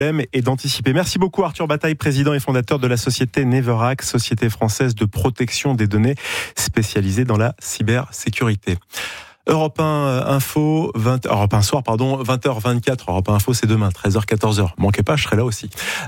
et d'anticiper. Merci beaucoup Arthur Bataille, président et fondateur de la société Neverac, société française de protection des données spécialisée dans la cybersécurité. Europe 1 Info, Europe 1 Soir, 20h24. Europe 1 Info, c'est demain, 13h, 14h. Manquez pas, je serai là aussi.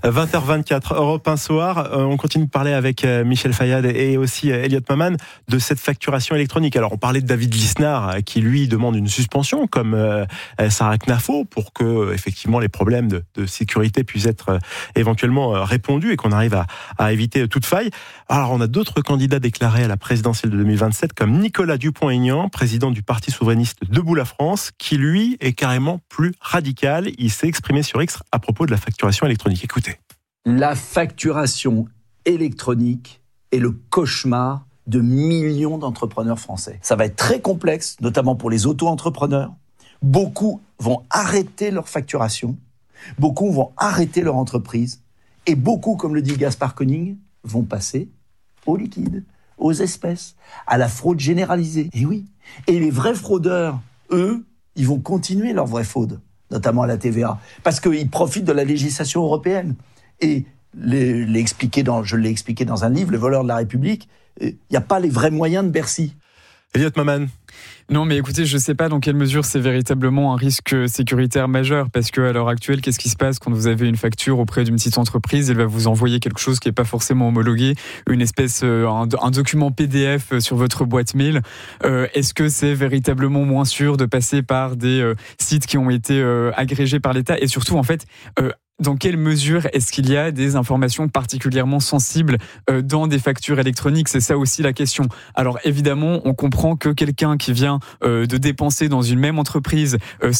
20h24, Europe 1 Soir. On continue de parler avec Michel Fayad et aussi Elliot Maman de cette facturation électronique. Alors, on parlait de David Lisnard, qui lui demande une suspension, comme Sarah Knafo, pour que, effectivement, les problèmes de sécurité puissent être éventuellement répondus et qu'on arrive à éviter toute faille. Alors, on a d'autres candidats déclarés à la présidentielle de 2027, comme Nicolas Dupont-Aignan, président du Parti souverainiste Debout la France, qui lui est carrément plus radical. Il s'est exprimé sur X à propos de la facturation électronique. Écoutez. La facturation électronique est le cauchemar de millions d'entrepreneurs français. Ça va être très complexe, notamment pour les auto-entrepreneurs. Beaucoup vont arrêter leur facturation, beaucoup vont arrêter leur entreprise, et beaucoup, comme le dit Gaspard Koenig, vont passer au liquide, aux espèces, à la fraude généralisée. Et oui. Et les vrais fraudeurs, eux, ils vont continuer leur vraie fraude, notamment à la TVA, parce qu'ils profitent de la législation européenne. Et je l'ai expliqué dans un livre, Les voleurs de la République, il n'y a pas les vrais moyens de Bercy. Elliot Maman. Non, mais écoutez, je ne sais pas dans quelle mesure c'est véritablement un risque sécuritaire majeur, parce qu'à l'heure actuelle, qu'est-ce qui se passe quand vous avez une facture auprès d'une petite entreprise? Elle va vous envoyer quelque chose qui n'est pas forcément homologué, une espèce, un document PDF sur votre boîte mail. Est-ce que c'est véritablement moins sûr de passer par des sites qui ont été agrégés par l'État? Et surtout, en fait, dans quelle mesure est-ce qu'il y a des informations particulièrement sensibles dans des factures électroniques? C'est ça aussi la question. Alors évidemment, on comprend que quelqu'un qui vient de dépenser dans une même entreprise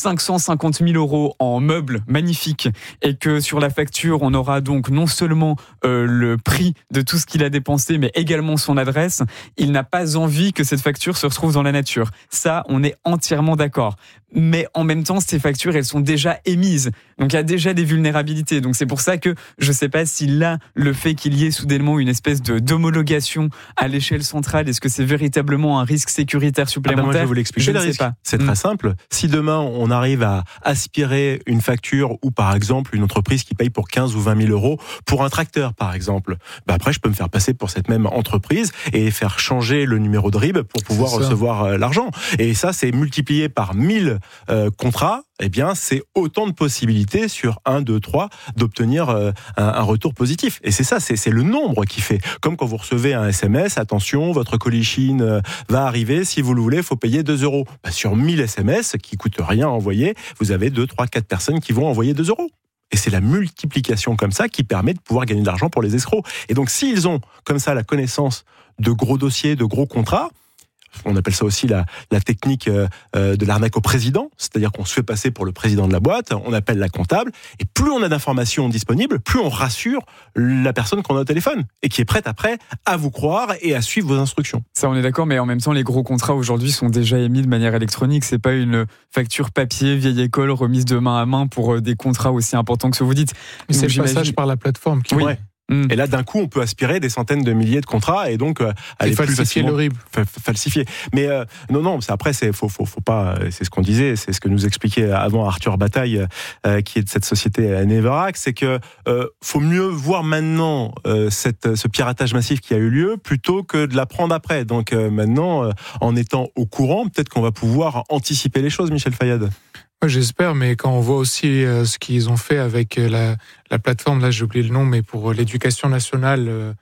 550 000 € en meubles magnifiques et que sur la facture, on aura donc non seulement le prix de tout ce qu'il a dépensé, mais également son adresse, il n'a pas envie que cette facture se retrouve dans la nature. Ça, on est entièrement d'accord. Mais en même temps, ces factures, elles sont déjà émises. Donc il y a déjà des vulnérabilités. Donc c'est pour ça que je ne sais pas si là, le fait qu'il y ait soudainement une espèce d'homologation à l'échelle centrale, est-ce que c'est véritablement un risque sécuritaire supplémentaire? Moi, je vais vous l'expliquer. Je ne sais pas. C'est très simple. Si demain, on arrive à aspirer une facture ou par exemple une entreprise qui paye pour 15 ou 20 000 € pour un tracteur, par exemple, après, je peux me faire passer pour cette même entreprise et faire changer le numéro de RIB pour pouvoir recevoir l'argent. Et ça, c'est multiplié par 1000 contrats. Eh bien, c'est autant de possibilités sur 1, 2, 3 d'obtenir un retour positif. Et c'est ça, c'est le nombre qui fait. Comme quand vous recevez un SMS, attention, votre colis Chine va arriver, si vous le voulez, il faut payer 2 €. Sur 1000 SMS, qui coûtent rien à envoyer, vous avez 2, 3, 4 personnes qui vont envoyer 2 €. Et c'est la multiplication comme ça qui permet de pouvoir gagner de l'argent pour les escrocs. Et donc, s'ils ont comme ça la connaissance de gros dossiers, de gros contrats, on appelle ça aussi la technique de l'arnaque au président, c'est-à-dire qu'on se fait passer pour le président de la boîte, on appelle la comptable, et plus on a d'informations disponibles, plus on rassure la personne qu'on a au téléphone, et qui est prête après à vous croire et à suivre vos instructions. Ça, on est d'accord, mais en même temps, les gros contrats aujourd'hui sont déjà émis de manière électronique. C'est pas une facture papier, vieille école, remise de main à main pour des contrats aussi importants que ce que vous dites. Mais c'est le passage par la plateforme qui est... Et là, d'un coup, on peut aspirer des centaines de milliers de contrats et donc aller plus facilement le RIB. Falsifier. Mais non, après, faut pas. C'est ce qu'on disait, c'est ce que nous expliquait avant Arthur Bataille, qui est de cette société Neverac, c'est que faut mieux voir maintenant ce piratage massif qui a eu lieu plutôt que de l'apprendre après. Donc maintenant, en étant au courant, peut-être qu'on va pouvoir anticiper les choses, Michel Fayad. J'espère, mais quand on voit aussi ce qu'ils ont fait avec la plateforme, là j'ai oublié le nom, mais pour l'éducation nationale,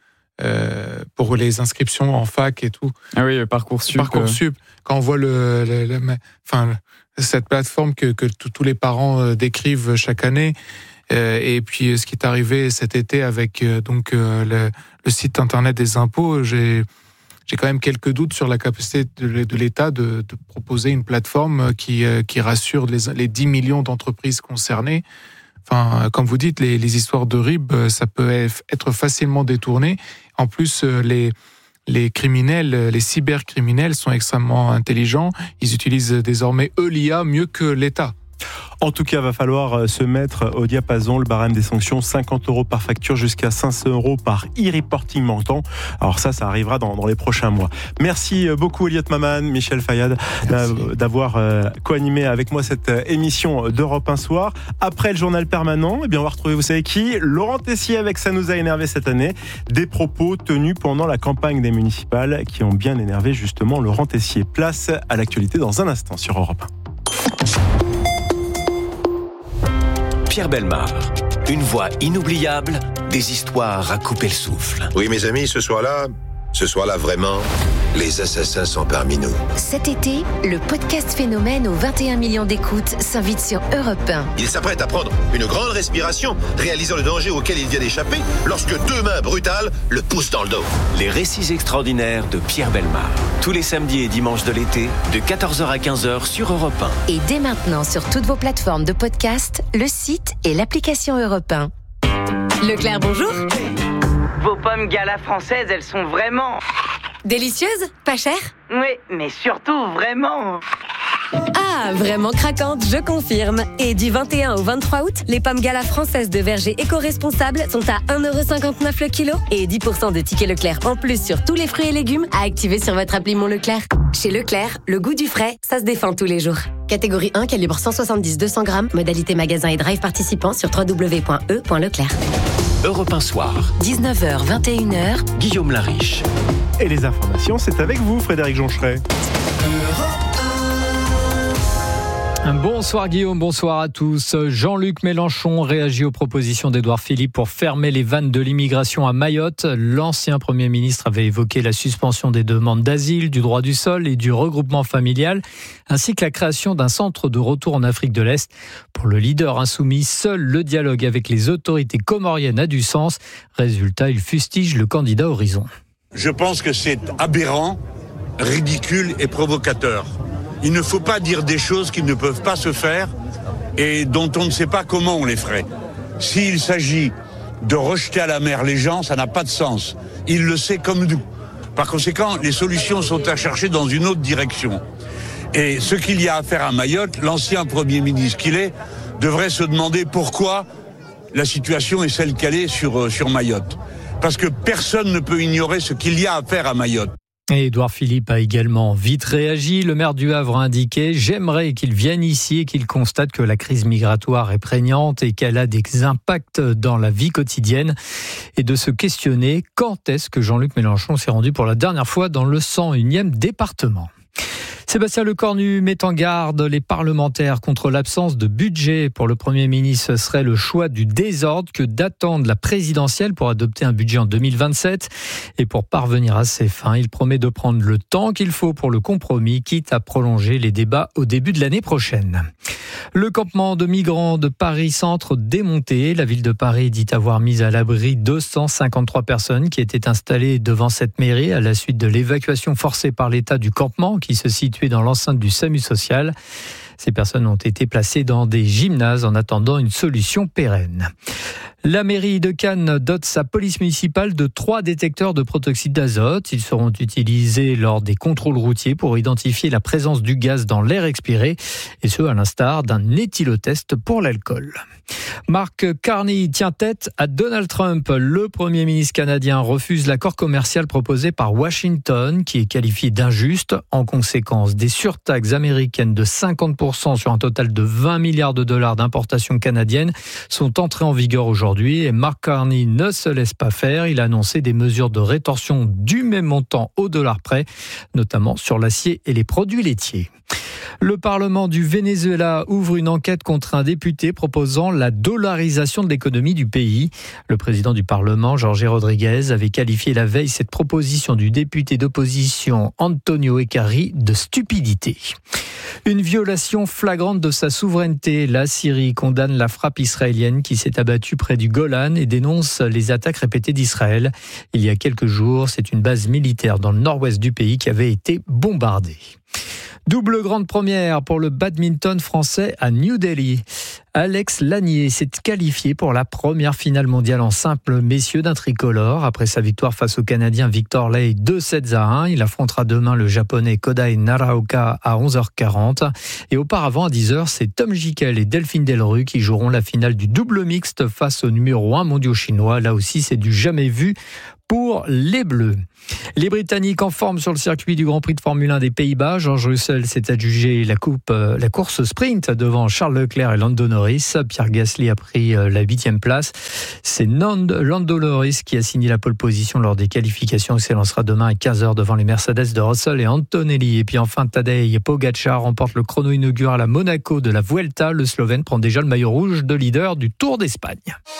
pour les inscriptions en fac et tout. Ah oui, Parcoursup. Quand on voit cette plateforme que tous les parents décrivent chaque année, et puis ce qui est arrivé cet été avec le site internet des impôts, j'ai quand même quelques doutes sur la capacité de l'État de proposer une plateforme qui rassure les 10 millions d'entreprises concernées. Enfin, comme vous dites, les histoires de RIB, ça peut être facilement détourné. En plus, les criminels, les cybercriminels sont extrêmement intelligents. Ils utilisent désormais l'IA mieux que l'État. En tout cas, va falloir se mettre au diapason. Le barème des sanctions, 50 € par facture jusqu'à 500 € par e-reporting manquant. Alors ça arrivera dans les prochains mois. Merci beaucoup Elliot Maman, Michel Fayad, d'avoir co-animé avec moi cette émission d'Europe 1 Soir. Après le journal permanent, on va retrouver, vous savez qui ? Laurent Tessier avec Ça nous a énervé cette année. Des propos tenus pendant la campagne des municipales qui ont bien énervé justement Laurent Tessier. Place à l'actualité dans un instant sur Europe 1. Pierre Bellemare, une voix inoubliable, des histoires à couper le souffle. Oui, mes amis, ce soir-là, vraiment, les assassins sont parmi nous. Cet été, le podcast Phénomène aux 21 millions d'écoutes s'invite sur Europe 1. Il s'apprête à prendre une grande respiration, réalisant le danger auquel il vient d'échapper, lorsque deux mains brutales le poussent dans le dos. Les récits extraordinaires de Pierre Bellemare. Tous les samedis et dimanches de l'été, de 14h à 15h sur Europe 1. Et dès maintenant sur toutes vos plateformes de podcast, le site et l'application Europe 1. Leclerc, bonjour. Vos pommes Gala françaises, elles sont vraiment... Délicieuses ? Pas chères ? Oui, mais surtout vraiment... Ah, vraiment craquante, je confirme. Et du 21 au 23 août, les pommes Gala françaises de verger éco-responsables sont à 1,59 € le kilo et 10% de tickets Leclerc en plus sur tous les fruits et légumes à activer sur votre appli Mon Leclerc. Chez Leclerc, le goût du frais, ça se défend tous les jours. Catégorie 1, calibre 170-200 grammes, modalité magasin et drive participant sur www.e.leclerc. Europe 1 Soir, 19h, 21h, Guillaume Lariche. Et les informations, c'est avec vous, Frédéric Joncheret. Bonsoir Guillaume, bonsoir à tous. Jean-Luc Mélenchon réagit aux propositions d'Édouard Philippe pour fermer les vannes de l'immigration à Mayotte. L'ancien Premier ministre avait évoqué la suspension des demandes d'asile, du droit du sol et du regroupement familial, ainsi que la création d'un centre de retour en Afrique de l'Est. Pour le leader insoumis, seul le dialogue avec les autorités comoriennes a du sens. Résultat, il fustige le candidat Horizon. Je pense que c'est aberrant, ridicule et provocateur. Il ne faut pas dire des choses qui ne peuvent pas se faire et dont on ne sait pas comment on les ferait. S'il s'agit de rejeter à la mer les gens, ça n'a pas de sens. Il le sait comme nous. Par conséquent, les solutions sont à chercher dans une autre direction. Et ce qu'il y a à faire à Mayotte, l'ancien Premier ministre qu'il est, devrait se demander pourquoi la situation est celle qu'elle est sur Mayotte. Parce que personne ne peut ignorer ce qu'il y a à faire à Mayotte. Et Édouard Philippe a également vite réagi. Le maire du Havre a indiqué « J'aimerais qu'il vienne ici et qu'il constate que la crise migratoire est prégnante et qu'elle a des impacts dans la vie quotidienne. » Et de se questionner quand est-ce que Jean-Luc Mélenchon s'est rendu pour la dernière fois dans le 101e département. Sébastien Lecornu met en garde les parlementaires contre l'absence de budget. Pour le Premier ministre, ce serait le choix du désordre que d'attendre la présidentielle pour adopter un budget en 2027. Et pour parvenir à ses fins, il promet de prendre le temps qu'il faut pour le compromis, quitte à prolonger les débats au début de l'année prochaine. Le campement de migrants de Paris-Centre démonté. La ville de Paris dit avoir mis à l'abri 253 personnes qui étaient installées devant cette mairie à la suite de l'évacuation forcée par l'État du campement qui se situait dans l'enceinte du SAMU social. Ces personnes ont été placées dans des gymnases en attendant une solution pérenne. La mairie de Cannes dote sa police municipale de 3 détecteurs de protoxyde d'azote. Ils seront utilisés lors des contrôles routiers pour identifier la présence du gaz dans l'air expiré, et ce à l'instar d'un éthylotest pour l'alcool. Mark Carney tient tête à Donald Trump. Le Premier ministre canadien refuse l'accord commercial proposé par Washington, qui est qualifié d'injuste. En conséquence, des surtaxes américaines de 50% sur un total de 20 milliards de dollars d'importations canadiennes sont entrées en vigueur aujourd'hui. Et Mark Carney ne se laisse pas faire. Il a annoncé des mesures de rétorsion du même montant au dollar près, notamment sur l'acier et les produits laitiers. Le Parlement du Venezuela ouvre une enquête contre un député proposant la dollarisation de l'économie du pays. Le président du Parlement, Jorge Rodriguez, avait qualifié la veille cette proposition du député d'opposition Antonio Ecari de stupidité. Une violation flagrante de sa souveraineté. La Syrie condamne la frappe israélienne qui s'est abattue près du Golan et dénonce les attaques répétées d'Israël. Il y a quelques jours, c'est une base militaire dans le nord-ouest du pays qui avait été bombardée. Double grande première pour le badminton français à New Delhi. Alex Lanier s'est qualifié pour la première finale mondiale en simple messieurs d'un tricolore. Après sa victoire face au Canadien Victor Lay 2-7-1, il affrontera demain le Japonais Kodai Naraoka à 11h40. Et auparavant à 10h, c'est Tom Jikel et Delphine Delru qui joueront la finale du double mixte face au numéro 1 mondial chinois. Là aussi, c'est du jamais vu pour les Bleus. Les Britanniques en forme sur le circuit du Grand Prix de Formule 1 des Pays-Bas. George Russell s'est adjugé la course sprint devant Charles Leclerc et Lando Norris. Pierre Gasly a pris la 8e place. C'est Lando Norris qui a signé la pole position lors des qualifications qui s'élancera demain à 15h devant les Mercedes de Russell et Antonelli. Et puis enfin, Tadej Pogačar remporte le chrono inaugural à Monaco de la Vuelta. Le Slovène prend déjà le maillot rouge de leader du Tour d'Espagne.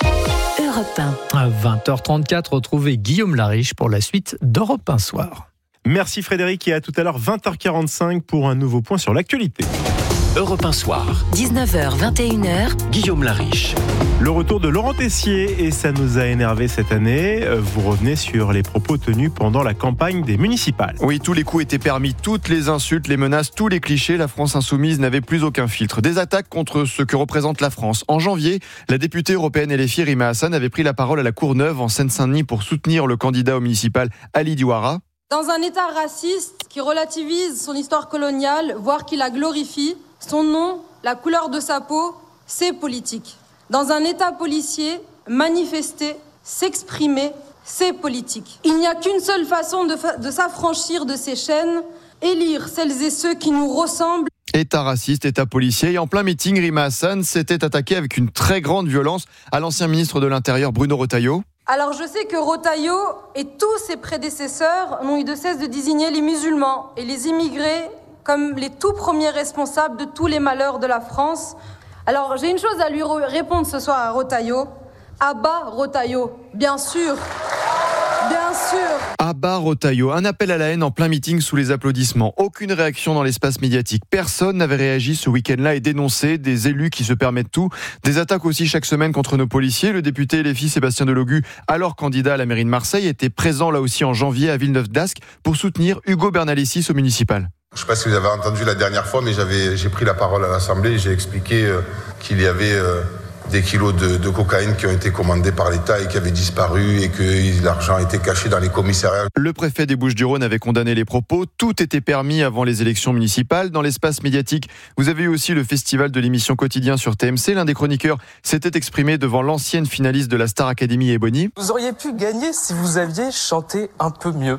Europe 1. À 20h34, retrouvez Guillaume Lariche pour la suite d'Europe 1 Soir. Merci Frédéric et à tout à l'heure 20h45 pour un nouveau point sur l'actualité. Europe 1 Soir. 19h, 21h. Guillaume Lariche. Le retour de Laurent Tessier et ça nous a énervé cette année. Vous revenez sur les propos tenus pendant la campagne des municipales. Oui, tous les coups étaient permis, toutes les insultes, les menaces, tous les clichés. La France insoumise n'avait plus aucun filtre. Des attaques contre ce que représente la France. En janvier, la députée européenne LFI Rima Hassan avait pris la parole à la Courneuve en Seine-Saint-Denis pour soutenir le candidat au municipal Ali Diouara. Dans un État raciste qui relativise son histoire coloniale, voire qui la glorifie, son nom, la couleur de sa peau, c'est politique. Dans un État policier, manifester, s'exprimer, c'est politique. Il n'y a qu'une seule façon de s'affranchir de ces chaînes, élire celles et ceux qui nous ressemblent. État raciste, État policier. Et en plein meeting, Rima Hassan s'était attaquée avec une très grande violence à l'ancien ministre de l'Intérieur Bruno Retailleau. Alors je sais que Retailleau et tous ses prédécesseurs n'ont eu de cesse de désigner les musulmans et les immigrés comme les tout premiers responsables de tous les malheurs de la France. Alors j'ai une chose à lui répondre ce soir à Retailleau. À bas Retailleau, bien sûr. Bien sûr. À bas Retailleau, un appel à la haine en plein meeting sous les applaudissements. Aucune réaction dans l'espace médiatique. Personne n'avait réagi ce week-end-là et dénoncé des élus qui se permettent tout. Des attaques aussi chaque semaine contre nos policiers. Le député LFI Sébastien Delogu, alors candidat à la mairie de Marseille, était présent là aussi en janvier à Villeneuve-d'Ascq pour soutenir Hugo Bernalicis au municipal. Je ne sais pas si vous avez entendu la dernière fois, mais j'ai pris la parole à l'Assemblée et j'ai expliqué qu'il y avait des kilos de cocaïne qui ont été commandés par l'État et qui avaient disparu et que l'argent était caché dans les commissariats. Le préfet des Bouches-du-Rhône avait condamné les propos. Tout était permis avant les élections municipales. Dans l'espace médiatique, vous avez eu aussi le festival de l'émission Quotidien sur TMC. L'un des chroniqueurs s'était exprimé devant l'ancienne finaliste de la Star Academy, Ebony. Vous auriez pu gagner si vous aviez chanté un peu mieux.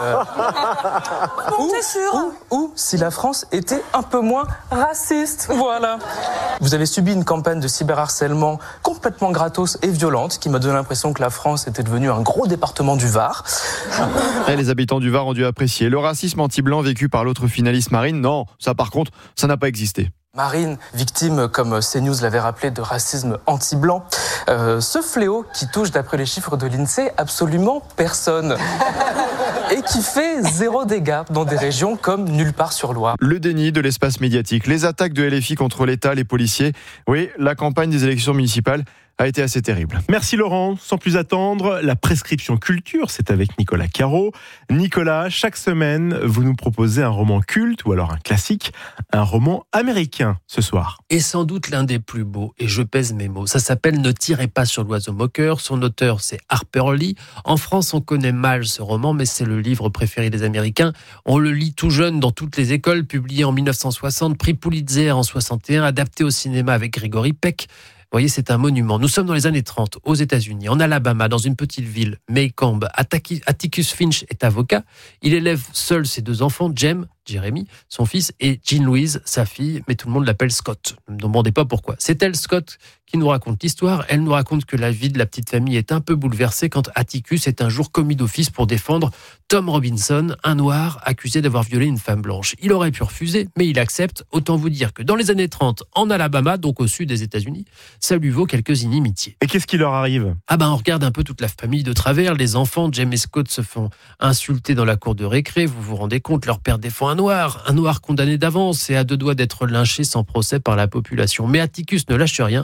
Ou si la France était un peu moins raciste. Voilà. Vous avez subi une campagne de cyberharcèlement complètement gratos et violente qui m'a donné l'impression que la France était devenue un gros département du Var. Et les habitants du Var ont dû apprécier. Le racisme anti-blanc vécu par l'autre finaliste Marine, non, ça par contre, ça n'a pas existé. Marine, victime, comme CNews l'avait rappelé, de racisme anti-blanc. Ce fléau qui touche, d'après les chiffres de l'INSEE, absolument personne. Et qui fait 0 dégâts dans des régions comme nulle part sur Loire. Le déni de l'espace médiatique, les attaques de LFI contre l'État, les policiers. Oui, la campagne des élections municipales a été assez terrible. Merci Laurent. Sans plus attendre, la prescription culture, c'est avec Nicolas Caro. Nicolas, chaque semaine, vous nous proposez un roman culte ou alors un classique, un roman américain ce soir. Et sans doute l'un des plus beaux, et je pèse mes mots. Ça s'appelle Ne tirez pas sur l'oiseau moqueur. Son auteur, c'est Harper Lee. En France, on connaît mal ce roman, mais c'est le livre préféré des Américains. On le lit tout jeune dans toutes les écoles, publié en 1960, prix Pulitzer en 61, adapté au cinéma avec Gregory Peck. Vous voyez, c'est un monument. Nous sommes dans les années 30, aux États-Unis, en Alabama, dans une petite ville, Maycomb. Atticus Finch est avocat. Il élève seul ses 2 enfants, Jeremy, son fils, et Jean Louise, sa fille, mais tout le monde l'appelle Scott. Ne me demandez pas pourquoi. C'est elle, Scott, qui nous raconte l'histoire. Elle nous raconte que la vie de la petite famille est un peu bouleversée quand Atticus est un jour commis d'office pour défendre Tom Robinson, un noir accusé d'avoir violé une femme blanche. Il aurait pu refuser, mais il accepte. Autant vous dire que dans les années 30, en Alabama, donc au sud des États-Unis, ça lui vaut quelques inimitiés. Et qu'est-ce qui leur arrive ? On regarde un peu toute la famille de travers. Les enfants, James et Scott, se font insulter dans la cour de récré. Vous vous rendez compte, leur père défend un noir condamné d'avance et à 2 doigts d'être lynché sans procès par la population. Mais Atticus ne lâche rien.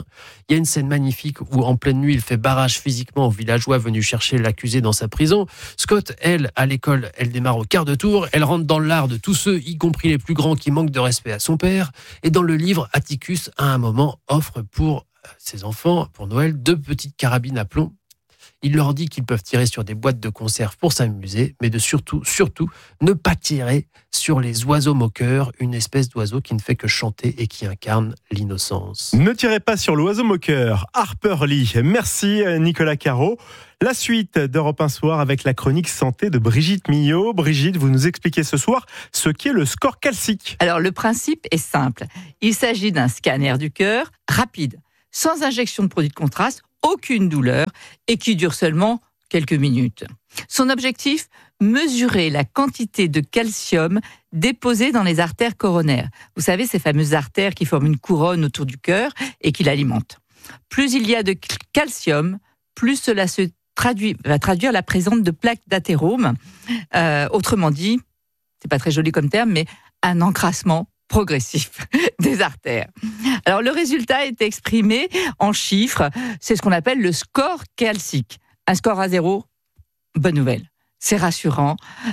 Il y a une scène magnifique où, en pleine nuit, il fait barrage physiquement aux villageois venus chercher l'accusé dans sa prison. Scott, elle, à l'école, elle démarre au quart de tour. Elle rentre dans l'art de tous ceux, y compris les plus grands, qui manquent de respect à son père. Et dans le livre, Atticus, à un moment, offre pour ses enfants, pour Noël, 2 petites carabines à plomb. Il leur dit qu'ils peuvent tirer sur des boîtes de conserve pour s'amuser, mais de surtout ne pas tirer sur les oiseaux moqueurs, une espèce d'oiseau qui ne fait que chanter et qui incarne l'innocence. Ne tirez pas sur l'oiseau moqueur. Harper Lee. Merci Nicolas Caro. La suite d'Europe 1 Soir avec la chronique santé de Brigitte Millot. Brigitte, vous nous expliquez ce soir ce qu'est le score calcique. Alors le principe est simple. Il s'agit d'un scanner du cœur rapide, sans injection de produit de contraste, aucune douleur et qui dure seulement quelques minutes. Son objectif, mesurer la quantité de calcium déposée dans les artères coronaires. Vous savez, ces fameuses artères qui forment une couronne autour du cœur et qui l'alimentent. Plus il y a de calcium, plus cela va traduire la présence de plaques d'athérome. Autrement dit, c'est pas très joli comme terme, mais un encrassement progressif des artères. Alors le résultat est exprimé en chiffres, c'est ce qu'on appelle le score calcique. Un score à 0, bonne nouvelle, c'est rassurant.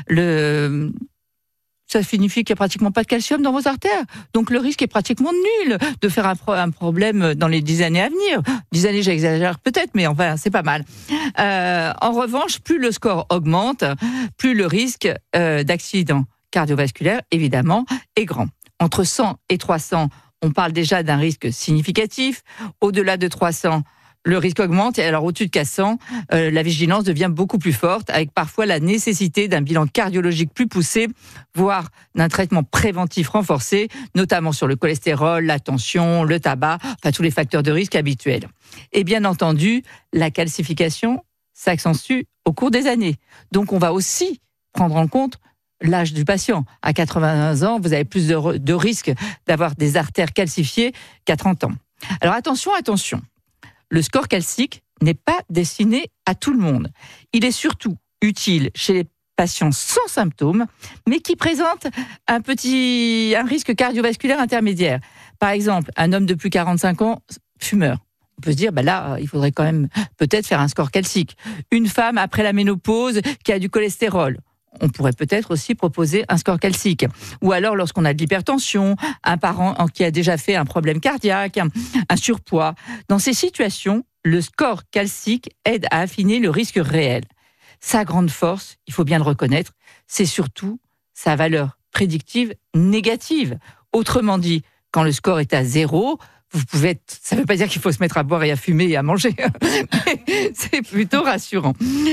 Ça signifie qu'il n'y a pratiquement pas de calcium dans vos artères, donc le risque est pratiquement nul de faire un problème dans les 10 années à venir. 10 années, j'exagère peut-être, mais enfin, c'est pas mal. En revanche, plus le score augmente, plus le risque d'accident cardiovasculaire, évidemment, est grand. Entre 100 et 300, on parle déjà d'un risque significatif. Au-delà de 300, le risque augmente. Et alors, au-dessus de 400, la vigilance devient beaucoup plus forte, avec parfois la nécessité d'un bilan cardiologique plus poussé, voire d'un traitement préventif renforcé, notamment sur le cholestérol, la tension, le tabac, enfin tous les facteurs de risque habituels. Et bien entendu, la calcification s'accentue au cours des années. Donc, on va aussi prendre en compte l'âge du patient. À 80 ans, vous avez plus de risques d'avoir des artères calcifiées qu'à 30 ans. Alors attention, le score calcique n'est pas destiné à tout le monde. Il est surtout utile chez les patients sans symptômes, mais qui présentent un risque cardiovasculaire intermédiaire. Par exemple, un homme de plus de 45 ans, fumeur. On peut se dire, là, il faudrait quand même peut-être faire un score calcique. Une femme après la ménopause qui a du cholestérol. On pourrait peut-être aussi proposer un score calcique. Ou alors, lorsqu'on a de l'hypertension, un parent qui a déjà fait un problème cardiaque, un surpoids. Dans ces situations, le score calcique aide à affiner le risque réel. Sa grande force, il faut bien le reconnaître, c'est surtout sa valeur prédictive négative. Autrement dit, quand le score est à 0, ça ne veut pas dire qu'il faut se mettre à boire et à fumer et à manger. C'est plutôt rassurant.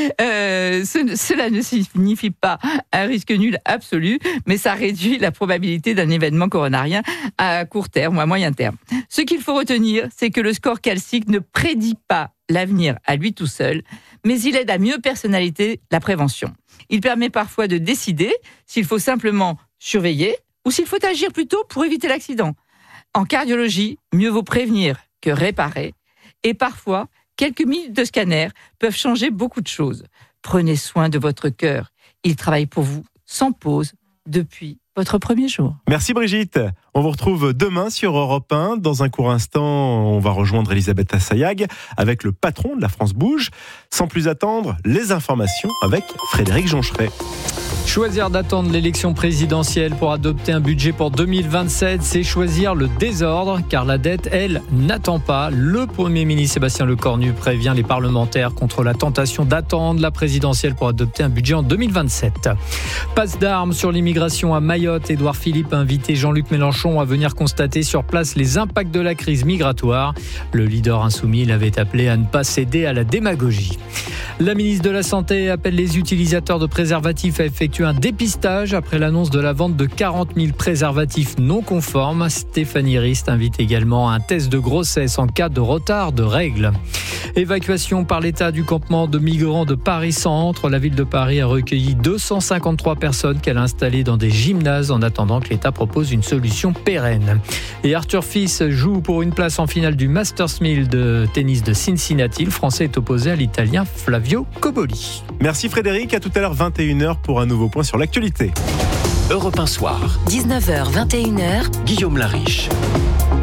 Cela ne signifie pas un risque nul absolu, mais ça réduit la probabilité d'un événement coronarien à court terme ou à moyen terme. Ce qu'il faut retenir, c'est que le score calcique ne prédit pas l'avenir à lui tout seul, mais il aide à mieux personnaliser la prévention. Il permet parfois de décider s'il faut simplement surveiller ou s'il faut agir plutôt pour éviter l'accident. En cardiologie, mieux vaut prévenir que réparer. Et parfois, quelques minutes de scanner peuvent changer beaucoup de choses. Prenez soin de votre cœur. Il travaille pour vous sans pause depuis votre premier jour. Merci Brigitte. On vous retrouve demain sur Europe 1. Dans un court instant, on va rejoindre Elisabeth Assayag avec le patron de la France Bouge. Sans plus attendre, les informations avec Frédéric Joncheret. Choisir d'attendre l'élection présidentielle pour adopter un budget pour 2027, c'est choisir le désordre, car la dette, elle, n'attend pas. Le Premier ministre Sébastien Lecornu prévient les parlementaires contre la tentation d'attendre la présidentielle pour adopter un budget en 2027. Passe d'armes sur l'immigration à Mayotte. Édouard Philippe a invité Jean-Luc Mélenchon à venir constater sur place les impacts de la crise migratoire. Le leader insoumis l'avait appelé à ne pas céder à la démagogie. La ministre de la Santé appelle les utilisateurs de préservatifs à effectuer un dépistage après l'annonce de la vente de 40 000 préservatifs non conformes. Stéphanie Rist invite également à un test de grossesse en cas de retard de règles. Évacuation par l'État du campement de migrants de Paris-Centre. La ville de Paris a recueilli 253 personnes qu'elle a installées dans des gymnases en attendant que l'État propose une solution pérenne. Et Arthur Fils joue pour une place en finale du Masters 1000 de tennis de Cincinnati. Le Français est opposé à l'Italien Flavio Cobolli. Merci Frédéric, à tout à l'heure 21h pour un nouveau point sur l'actualité. Europe 1 Soir. 19h, 21h. Guillaume Lariche.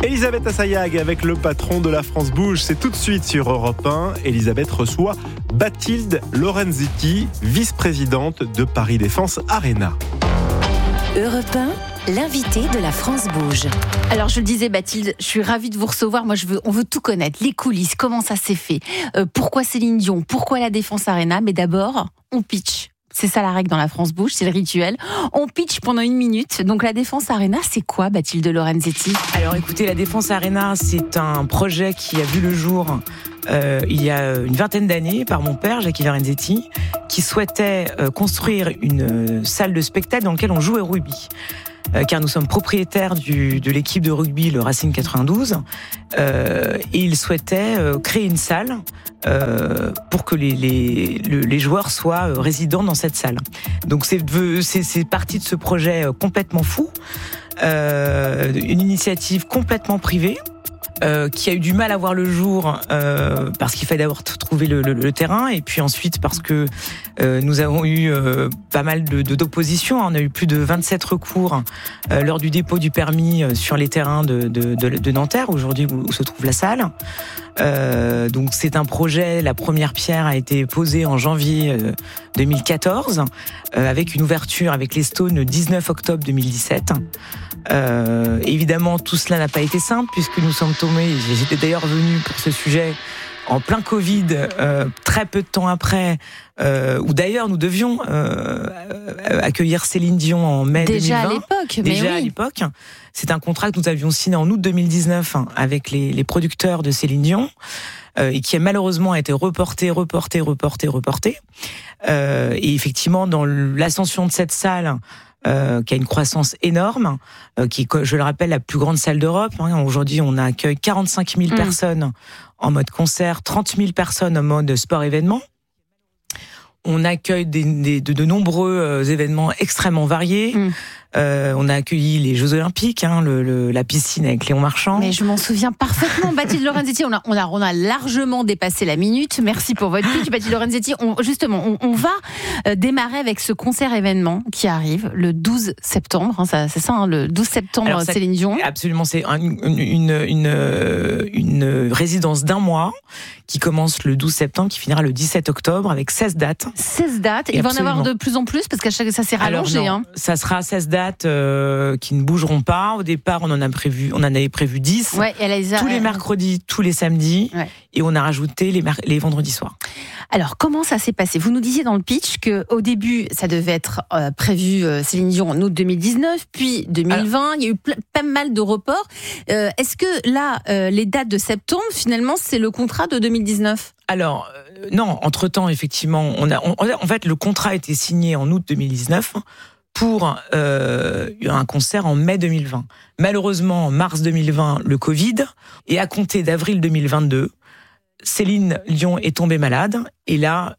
Elisabeth Assayag avec le patron de La France Bouge, c'est tout de suite sur Europe 1. Elisabeth reçoit Bathilde Lorenzetti, vice-présidente de Paris Défense Arena. Europe 1, l'invité de La France Bouge. Alors je le disais Bathilde, je suis ravie de vous recevoir. Moi on veut tout connaître, les coulisses, comment ça s'est fait, pourquoi Céline Dion, pourquoi la Défense Arena. Mais d'abord, on pitch. C'est ça la règle dans La France Bouge, c'est le rituel. On pitch pendant 1 minute. Donc la Défense Arena, c'est quoi, Bathilde Lorenzetti ? Alors écoutez, la Défense Arena, c'est un projet qui a vu le jour il y a une 20aine d'années par mon père, Jackie Lorenzetti, qui souhaitait construire une salle de spectacle dans laquelle on jouait au rugby. Car nous sommes propriétaires de l'équipe de rugby, le Racing 92, et il souhaitait créer une salle pour que les joueurs soient résidents dans cette salle. Donc c'est parti de ce projet complètement fou, une initiative complètement privée, qui a eu du mal à voir le jour parce qu'il fallait d'abord trouver le terrain, et puis ensuite parce que nous avons eu pas mal d'opposition. On a eu plus de 27 recours lors du dépôt du permis sur les terrains de Nanterre, aujourd'hui où se trouve la salle. Donc c'est un projet, la première pierre a été posée en janvier 2014 avec une ouverture avec les Stones le 19 octobre 2017. Évidemment, tout cela n'a pas été simple puisque nous sommes tombés, j'étais d'ailleurs venu pour ce sujet en plein Covid, très peu de temps après, où d'ailleurs nous devions accueillir Céline Dion en mai 2020. Déjà à l'époque. C'est un contrat que nous avions signé en août 2019 avec les producteurs de Céline Dion, et qui a malheureusement été reporté. Et effectivement, dans l'ascension de cette salle, qui a une croissance énorme, qui est, je le rappelle, la plus grande salle d'Europe. Aujourd'hui, on accueille 45 000 personnes en mode concert, 30 000 personnes en mode sport-événement. On accueille de nombreux événements extrêmement variés. On a accueilli les Jeux Olympiques, la piscine avec Léon Marchand. Mais je m'en souviens parfaitement, Bathilde Lorenzetti. On a largement dépassé la minute. Merci pour votre pitch, Bathilde Lorenzetti. On va démarrer avec ce concert événement qui arrive le 12 septembre. C'est ça, le 12 septembre. Alors, Céline Dion. Absolument, c'est une résidence d'1 mois qui commence le 12 septembre, qui finira le 17 octobre avec 16 dates. 16 dates. Il va en avoir de plus en plus parce qu'à chaque ça s'est rallongé. Alors non, ça sera 16 dates qui ne bougeront pas. Au départ, on en avait prévu 10. Ouais, tous les mercredis, tous les samedis, et on a rajouté les vendredis soirs. Alors, comment ça s'est passé ? Vous nous disiez dans le pitch qu'au début, ça devait être prévu Céline Dion en août 2019, puis 2020. Il y a eu pas mal de reports. Est-ce que là, les dates de septembre, finalement, c'est le contrat de 2019 ? Alors, non, entre-temps, effectivement, en fait, le contrat a été signé en août 2019 pour un concert en mai 2020. Malheureusement, en mars 2020, le Covid, et à compter d'avril 2022, Céline Dion est tombée malade, et là,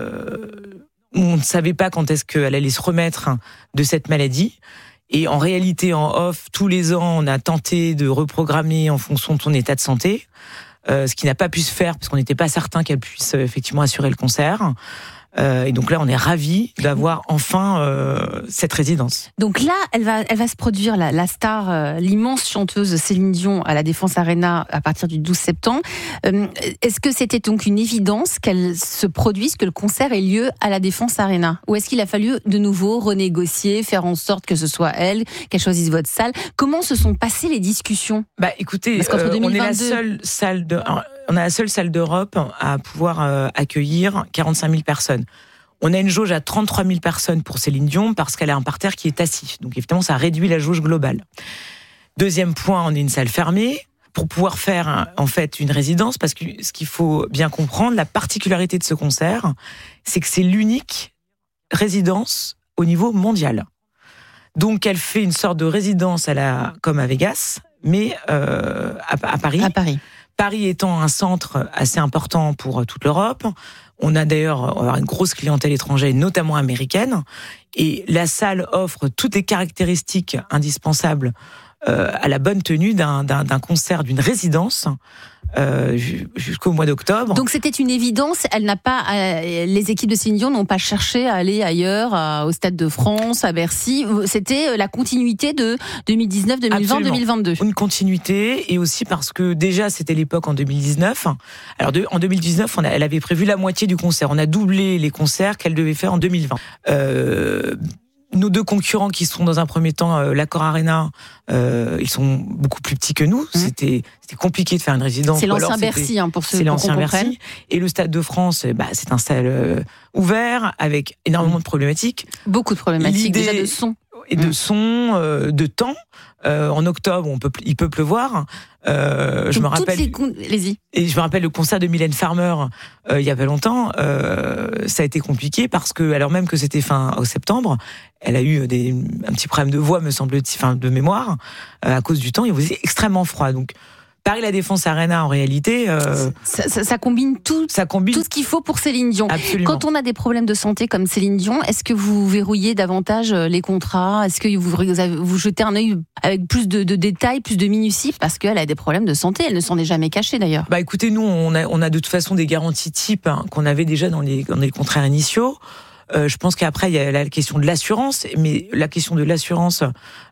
on ne savait pas quand est-ce qu'elle allait se remettre de cette maladie. Et en réalité, en off, tous les ans, on a tenté de reprogrammer en fonction de son état de santé, ce qui n'a pas pu se faire parce qu'on n'était pas certain qu'elle puisse effectivement assurer le concert. Et donc là, on est ravis d'avoir enfin cette résidence. Donc là, elle va se produire, la star, l'immense chanteuse Céline Dion à la Défense Arena à partir du 12 septembre. Est-ce que c'était donc une évidence qu'elle se produise, que le concert ait lieu à la Défense Arena ? Ou est-ce qu'il a fallu de nouveau renégocier, faire en sorte que ce soit elle, qu'elle choisisse votre salle ? Comment se sont passées les discussions ? Bah écoutez, on est la seule salle on a la seule salle d'Europe à pouvoir accueillir 45 000 personnes. On a une jauge à 33 000 personnes pour Céline Dion parce qu'elle a un parterre qui est assis. Donc évidemment, ça réduit la jauge globale. Deuxième point, on est une salle fermée pour pouvoir faire en fait une résidence, parce que ce qu'il faut bien comprendre, la particularité de ce concert, c'est que c'est l'unique résidence au niveau mondial. Donc elle fait une sorte de résidence comme à Vegas, mais à Paris. À Paris. Paris étant un centre assez important pour toute l'Europe, on a d'ailleurs une grosse clientèle étrangère, notamment américaine, et la salle offre toutes les caractéristiques indispensables à la bonne tenue d'un concert, d'une résidence jusqu'au mois d'octobre. Donc c'était une évidence. Les équipes de Céline Dion n'ont pas cherché à aller ailleurs, au Stade de France, à Bercy. C'était la continuité de 2019, 2020, Absolument. 2022. Une continuité, et aussi parce que déjà c'était l'époque en 2019. Alors en 2019, elle avait prévu la moitié du concert. On a doublé les concerts qu'elle devait faire en 2020. Nos deux concurrents qui sont dans un premier temps l'Accor Arena, ils sont beaucoup plus petits que nous. C'était compliqué de faire une résidence. C'est l'ancien Bercy, pour ceux qui comprennent. C'est l'ancien Bercy. Bercy. Et le Stade de France, c'est un stade ouvert avec énormément de problématiques. Beaucoup de problématiques, déjà de son. Et de son, de temps. En octobre, il peut pleuvoir. Je me rappelle. Et je me rappelle le concert de Mylène Farmer il y a pas longtemps. Ça a été compliqué parce que, alors même que c'était fin septembre, elle a eu un petit problème de voix, me semble-t-il, de mémoire, à cause du temps. Il faisait extrêmement froid. Donc Paris La Défense Arena, en réalité, ça combine tout ce qu'il faut pour Céline Dion. Absolument. Quand on a des problèmes de santé comme Céline Dion, est-ce que vous verrouillez davantage les contrats? Est-ce que vous jetez un œil avec plus de détails, plus de minutie, parce qu'elle a des problèmes de santé? Elle ne s'en est jamais cachée d'ailleurs. Écoutez, nous, on a de toute façon des garanties types qu'on avait déjà dans les contrats initiaux. Je pense qu'après, il y a la question de l'assurance, mais la question de l'assurance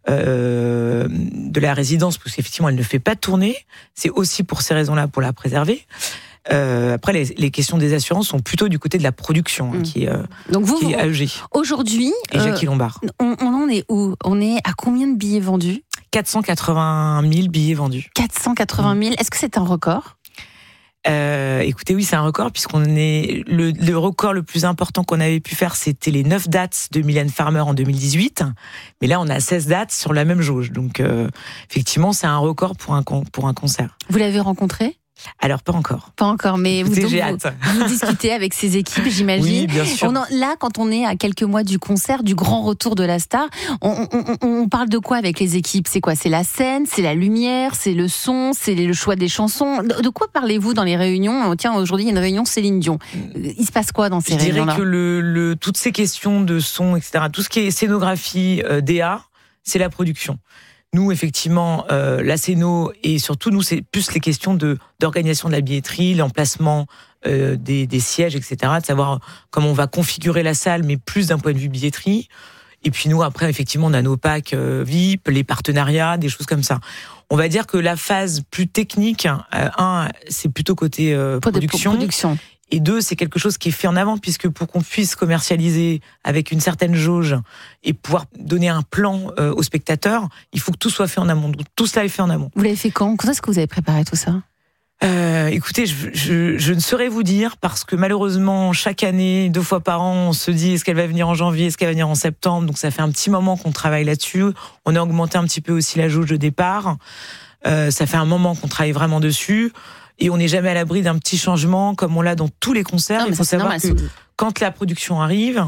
de la résidence, parce qu'effectivement, elle ne fait pas tourner, c'est aussi pour ces raisons-là, pour la préserver. Après, les questions des assurances sont plutôt du côté de la production, qui est AEG. Aujourd'hui, et Jackie Lombard. On en est où? On est à combien de billets vendus? 480 000 billets vendus. 480 000, est-ce que c'est un record? Écoutez, oui, c'est un record, puisqu'on est le record le plus important qu'on avait pu faire, c'était les 9 dates de Mylène Farmer en 2018. Mais là, on a 16 dates sur la même jauge. Donc, effectivement, c'est un record pour un concert. Vous l'avez rencontré? Alors, pas encore. Pas encore, mais vous discutez avec ses équipes, j'imagine. Oui, bien sûr. Là, quand on est à quelques mois du concert, du grand retour de la star, on parle de quoi avec les équipes? C'est quoi? C'est la scène, c'est la lumière, c'est le son, c'est le choix des chansons. De quoi parlez-vous dans les réunions? Tiens, aujourd'hui, il y a une réunion Céline Dion. Il se passe quoi dans ces réunions-là? Je dirais que toutes ces questions de son, etc., tout ce qui est scénographie, DA, c'est la production. Nous, effectivement, la scéno, et surtout, nous, c'est plus les questions d'organisation de la billetterie, l'emplacement des sièges, etc., de savoir comment on va configurer la salle, mais plus d'un point de vue billetterie. Et puis nous, après, effectivement, on a nos packs VIP, les partenariats, des choses comme ça. On va dire que la phase plus technique, c'est plutôt côté production. Et 2, c'est quelque chose qui est fait en avant, puisque pour qu'on puisse commercialiser avec une certaine jauge et pouvoir donner un plan aux spectateurs, il faut que tout soit fait en amont. Donc, tout cela est fait en amont. Vous l'avez fait quand? Quand est-ce que vous avez préparé tout ça? Écoutez, je ne saurais vous dire, parce que malheureusement, chaque année, 2 fois par an, on se dit est-ce qu'elle va venir en janvier, est-ce qu'elle va venir en septembre. Donc ça fait un petit moment qu'on travaille là-dessus. On a augmenté un petit peu aussi la jauge de départ. Ça fait un moment qu'on travaille vraiment dessus. Et on n'est jamais à l'abri d'un petit changement, comme on l'a dans tous les concerts. Il faut savoir que quand la production arrive,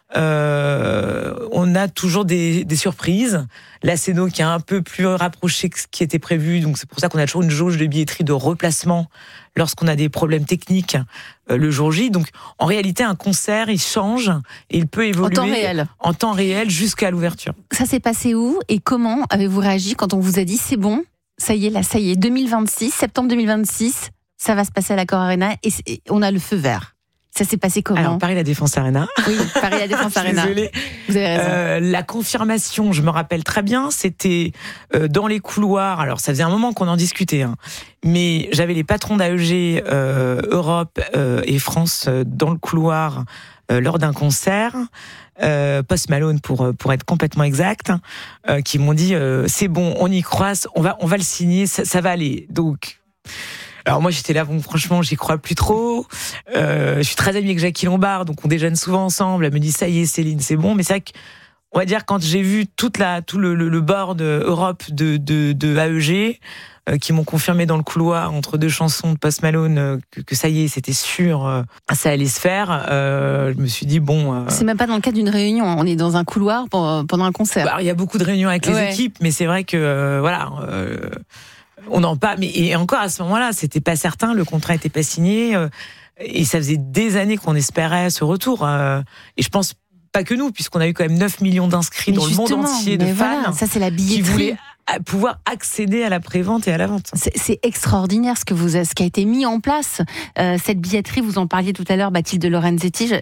on a toujours des surprises. La scéno qui est un peu plus rapprochée que ce qui était prévu, donc c'est pour ça qu'on a toujours une jauge de billetterie de replacement lorsqu'on a des problèmes techniques le jour J. Donc en réalité, un concert, il change et il peut évoluer en temps réel jusqu'à l'ouverture. Ça s'est passé où et comment avez-vous réagi quand on vous a dit c'est bon? Ça y est, 2026, septembre 2026, ça va se passer à l'Accor Arena et on a le feu vert. Ça s'est passé comment? Alors, Paris La Défense Arena. Oui, Paris La Défense Arena. Désolée. Vous avez raison. La confirmation, je me rappelle très bien, c'était dans les couloirs. Alors, ça faisait un moment qu'on en discutait, mais j'avais les patrons d'AEG Europe et France dans le couloir lors d'un concert. Post Malone pour être complètement exact, qui m'ont dit c'est bon, on y croit, on va le signer, ça va aller. Donc, alors moi j'étais là, bon franchement j'y crois plus trop. Je suis très amie avec Jackie Lombard, donc on déjeune souvent ensemble. Elle me dit ça y est Céline, c'est bon. Mais c'est vrai que on va dire quand j'ai vu tout le board Europe de AEG. Qui m'ont confirmé dans le couloir entre 2 chansons de Post Malone que ça y est, c'était sûr, ça allait se faire. Je me suis dit bon. C'est même pas dans le cadre d'une réunion, on est dans un couloir pendant un concert. Il y a beaucoup de réunions avec les équipes, mais c'est vrai que on en parle. Et encore à ce moment-là, c'était pas certain, le contrat était pas signé, et ça faisait des années qu'on espérait ce retour. Et je pense pas que nous, puisqu'on a eu quand même 9 millions d'inscrits dans le monde entier de fans. Ça c'est la billetterie. Qui voulaient pouvoir accéder à la prévente et à la vente. C'est extraordinaire ce qui a été mis en place. Cette billetterie, vous en parliez tout à l'heure, Bathilde Lorenzetti,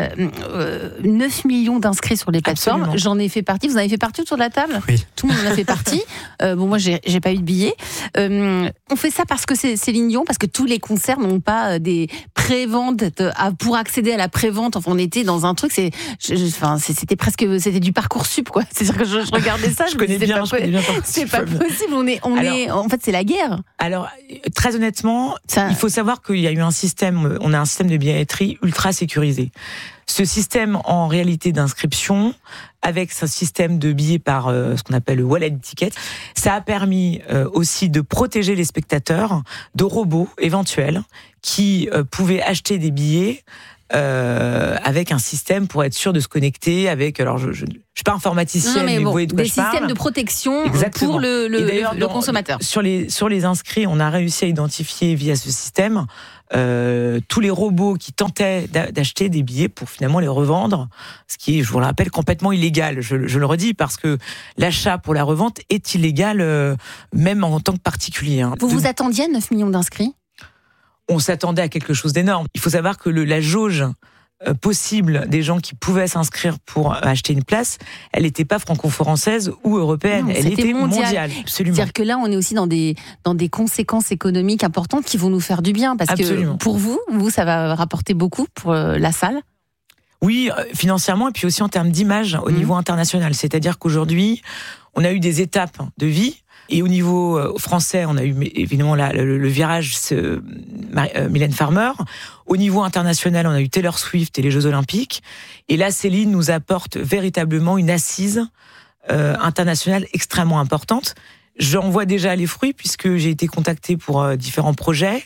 9 millions d'inscrits sur les plateformes. Absolument. J'en ai fait partie. Vous en avez fait partie autour de la table ? Oui. Tout le monde en a fait partie. Bon, moi, j'ai pas eu de billet. On fait ça parce que c'est Céline Dion, parce que tous les concerts n'ont pas des préventes pour accéder à la prévente. Enfin, on était dans un truc, c'était du Parcoursup, quoi. C'est-à-dire que je regardais ça, je connais bien Parcoursup. C'est pas possible. En fait, c'est la guerre. Alors, très honnêtement, il faut savoir qu'il y a eu on a un système de billetterie ultra sécurisé. Ce système, en réalité, d'inscription, avec ce système de billets par ce qu'on appelle le wallet ticket, ça a permis aussi de protéger les spectateurs de robots éventuels qui pouvaient acheter des billets avec un système pour être sûr de se connecter avec. Alors, je suis pas informaticienne, mais vous voyez de quoi je parle. Des systèmes de protection pour le consommateur. Sur les inscrits, on a réussi à identifier via ce système tous les robots qui tentaient d'acheter des billets pour finalement les revendre, ce qui est, je vous le rappelle, complètement illégal. Je le redis parce que l'achat pour la revente est illégal, même en tant que particulier. Vous vous attendiez à 9 millions d'inscrits ? On s'attendait à quelque chose d'énorme. Il faut savoir que la jauge possible des gens qui pouvaient s'inscrire pour acheter une place, elle n'était pas franco-française ou européenne, elle était mondiale. Absolument. C'est-à-dire que là, on est aussi dans des conséquences économiques importantes qui vont nous faire du bien, parce Absolument. Que pour vous, ça va rapporter beaucoup pour la salle. Oui, financièrement, et puis aussi en termes d'image au niveau international. C'est-à-dire qu'aujourd'hui, on a eu des étapes de vie. Et au niveau français, on a eu évidemment le virage Mylène Farmer. Au niveau international, on a eu Taylor Swift et les Jeux Olympiques. Et là, Céline nous apporte véritablement une assise internationale extrêmement importante. J'en vois déjà les fruits puisque j'ai été contactée pour différents projets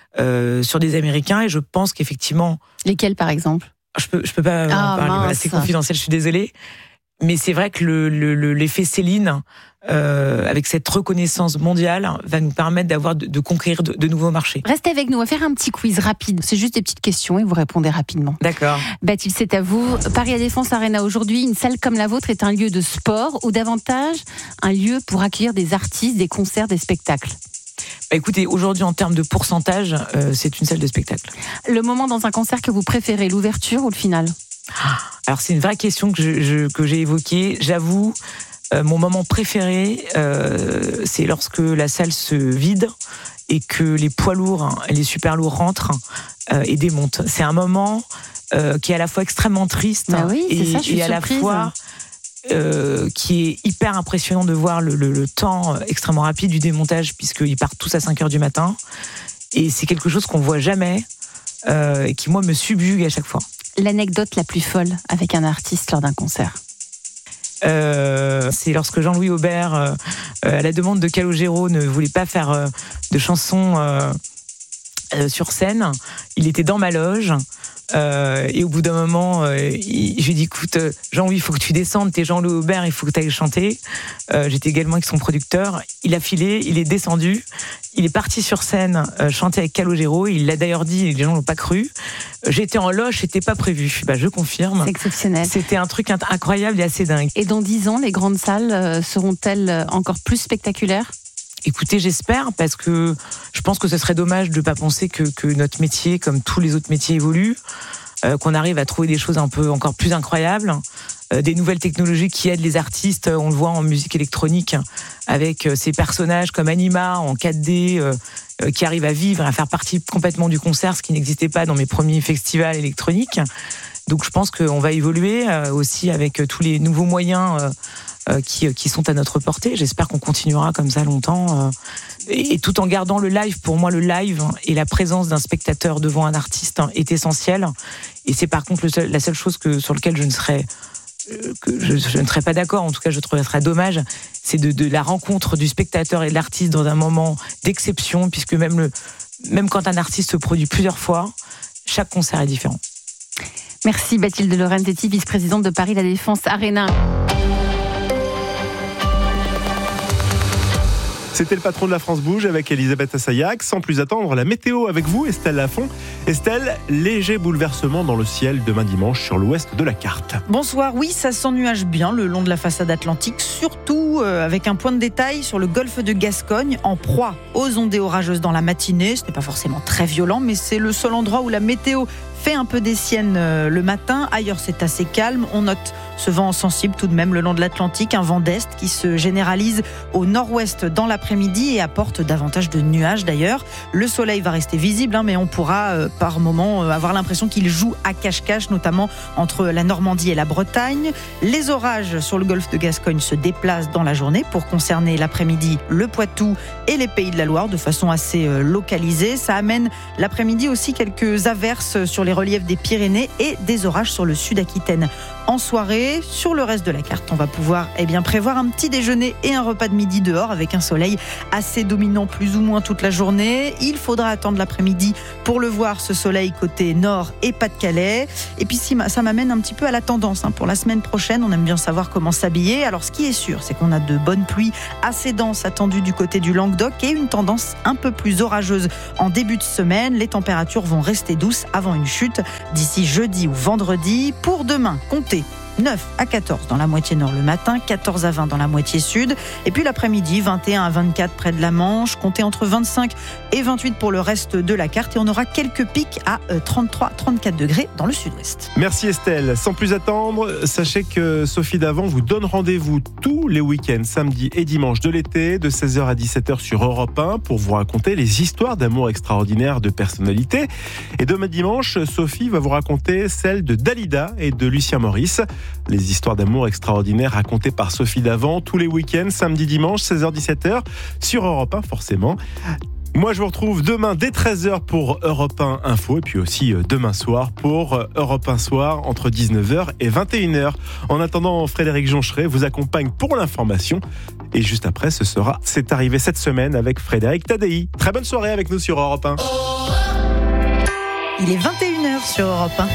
sur des Américains et je pense qu'effectivement... Lesquels, par exemple ? Je peux pas en parler. Voilà, c'est confidentiel, je suis désolée. Mais c'est vrai que l'effet Céline, avec cette reconnaissance mondiale, va nous permettre de conquérir de nouveaux marchés. Restez avec nous, on va faire un petit quiz rapide. C'est juste des petites questions et vous répondez rapidement. D'accord. Bathilde, c'est à vous. Paris La Défense Arena aujourd'hui, une salle comme la vôtre est un lieu de sport ou davantage un lieu pour accueillir des artistes, des concerts, des spectacles ? Écoutez, aujourd'hui, en termes de pourcentage, c'est une salle de spectacle. Le moment dans un concert que vous préférez, l'ouverture ou le final ? Alors, c'est une vraie question que j'ai évoquée. J'avoue, mon moment préféré, c'est lorsque la salle se vide et que les poids lourds, les super lourds rentrent et démontent. C'est un moment qui est à la fois extrêmement triste et à la fois qui est hyper impressionnant de voir le temps extrêmement rapide du démontage puisqu'ils partent tous à 5h du matin. Et c'est quelque chose qu'on voit jamais et qui, moi, me subjugue à chaque fois. L'anecdote la plus folle avec un artiste lors d'un concert ? C'est lorsque Jean-Louis Aubert, à la demande de Calogero, ne voulait pas faire de chansons sur scène. Il était dans ma loge. Et au bout d'un moment, je lui ai dit, écoute, Jean-Louis, il faut que tu descendes, t'es Jean-Louis Aubert, il faut que tu ailles chanter. J'étais également avec son producteur. Il a filé, il est descendu, il est parti sur scène chanter avec Calogero. Il l'a d'ailleurs dit, et les gens l'ont pas cru. J'étais en loge, c'était pas prévu. Je confirme. C'est exceptionnel. C'était un truc incroyable et assez dingue. Et dans 10 ans, les grandes salles seront-elles encore plus spectaculaires ? Écoutez, j'espère, parce que je pense que ce serait dommage de ne pas penser que notre métier, comme tous les autres métiers, évolue, qu'on arrive à trouver des choses un peu encore plus incroyables, des nouvelles technologies qui aident les artistes. On le voit en musique électronique, avec ces personnages comme Anima en 4D, qui arrivent à vivre, à faire partie complètement du concert, ce qui n'existait pas dans mes premiers festivals électroniques. Donc je pense qu'on va évoluer aussi avec tous les nouveaux moyens qui sont à notre portée. J'espère qu'on continuera comme ça longtemps. Et tout en gardant le live. Pour moi, le live et la présence d'un spectateur devant un artiste est essentiel. Et c'est par contre la seule chose sur laquelle je ne serais pas d'accord. En tout cas, je trouverais ça dommage. C'est de la rencontre du spectateur et de l'artiste dans un moment d'exception, puisque même quand un artiste se produit plusieurs fois, chaque concert est différent. Merci Bathilde Lorenzetti, vice-présidente de Paris La Défense Arena. C'était le patron de la France Bouge avec Elisabeth Assayag. Sans plus attendre, la météo avec vous, Estelle Lafont. Estelle, léger bouleversement dans le ciel demain dimanche sur l'ouest de la carte. Bonsoir, oui, ça s'ennuage bien le long de la façade atlantique, surtout avec un point de détail sur le golfe de Gascogne, en proie aux ondées orageuses dans la matinée. Ce n'est pas forcément très violent, mais c'est le seul endroit où la météo fait un peu des siennes le matin. Ailleurs, c'est assez calme. On note ce vent sensible tout de même le long de l'Atlantique, un vent d'est qui se généralise au nord-ouest dans l'après-midi et apporte davantage de nuages d'ailleurs. Le soleil va rester visible, mais on pourra par moments avoir l'impression qu'il joue à cache-cache, notamment entre la Normandie et la Bretagne. Les orages sur le golfe de Gascogne se déplacent dans la journée pour concerner l'après-midi le Poitou et les Pays de la Loire de façon assez localisée. Ça amène l'après-midi aussi quelques averses sur les reliefs des Pyrénées et des orages sur le sud-Aquitaine. En soirée, sur le reste de la carte, on va pouvoir prévoir un petit déjeuner et un repas de midi dehors avec un soleil assez dominant plus ou moins toute la journée. Il faudra attendre l'après-midi pour le voir, ce soleil côté nord et Pas-de-Calais. Et puis ça m'amène un petit peu à la tendance. Pour la semaine prochaine, on aime bien savoir comment s'habiller. Alors ce qui est sûr, c'est qu'on a de bonnes pluies assez denses attendues du côté du Languedoc et une tendance un peu plus orageuse en début de semaine. Les températures vont rester douces avant une chute d'ici jeudi ou vendredi. Pour demain, comptez 9 à 14 dans la moitié nord le matin, 14 à 20 dans la moitié sud. Et puis l'après-midi, 21 à 24 près de la Manche. Comptez entre 25 et 28 pour le reste de la carte. Et on aura quelques pics à 33-34 degrés dans le sud-ouest. Merci Estelle. Sans plus attendre, sachez que Sophie Davant vous donne rendez-vous tous les week-ends, samedi et dimanche de l'été, de 16h à 17h sur Europe 1 pour vous raconter les histoires d'amour extraordinaires de personnalités. Et demain dimanche, Sophie va vous raconter celle de Dalida et de Lucien Maurice. Les histoires d'amour extraordinaires racontées par Sophie Davant tous les week-ends, samedi, dimanche, 16h-17h, sur Europe 1 forcément. Moi, je vous retrouve demain dès 13h pour Europe 1 Info et puis aussi demain soir pour Europe 1 Soir entre 19h et 21h. En attendant, Frédéric Joncheret vous accompagne pour l'information. Et juste après, ce sera C'est arrivé cette semaine avec Frédéric Tadei. Très bonne soirée avec nous sur Europe 1. Il est 21h sur Europe 1.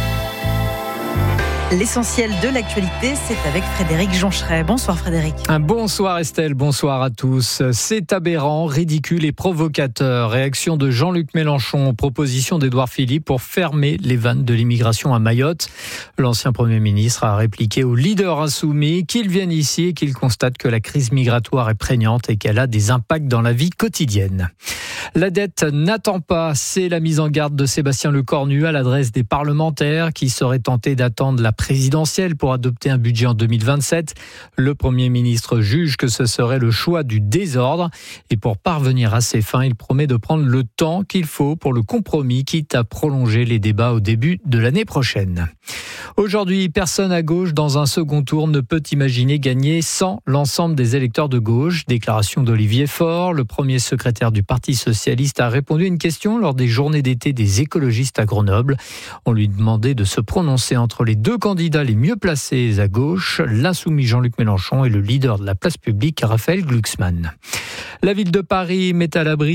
L'essentiel de l'actualité, c'est avec Frédéric Joncheret. Bonsoir Frédéric. Bonsoir Estelle, bonsoir à tous. C'est aberrant, ridicule et provocateur. Réaction de Jean-Luc Mélenchon aux propositions d'Édouard Philippe pour fermer les vannes de l'immigration à Mayotte. L'ancien Premier ministre a répliqué aux leaders insoumis qu'ils viennent ici et qu'ils constatent que la crise migratoire est prégnante et qu'elle a des impacts dans la vie quotidienne. La dette n'attend pas, c'est la mise en garde de Sébastien Lecornu à l'adresse des parlementaires qui seraient tentés d'attendre la présidentielle pour adopter un budget en 2027. Le Premier ministre juge que ce serait le choix du désordre et pour parvenir à ses fins, il promet de prendre le temps qu'il faut pour le compromis, quitte à prolonger les débats au début de l'année prochaine. Aujourd'hui, personne à gauche dans un second tour ne peut imaginer gagner sans l'ensemble des électeurs de gauche. Déclaration d'Olivier Faure, le premier secrétaire du Parti socialiste, a répondu à une question lors des journées d'été des écologistes à Grenoble. On lui demandait de se prononcer entre les deux candidats les mieux placés à gauche, l'insoumis Jean-Luc Mélenchon et le leader de la place publique, Raphaël Glucksmann. La ville de Paris met à l'abri